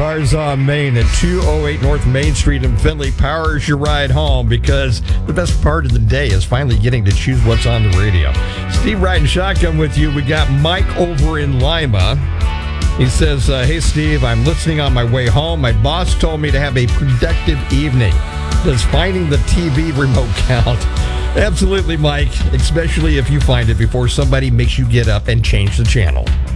Cars on Main at 208 North Main Street in Findlay powers your ride home, because the best part of the day is finally getting to choose what's on the radio. Steve riding shotgun with you. We got Mike over in Lima. He says, hey, Steve, I'm listening on my way home. My boss told me to have a productive evening. Does finding the TV remote count? Absolutely, Mike, especially if you find it before somebody makes you get up and change the channel.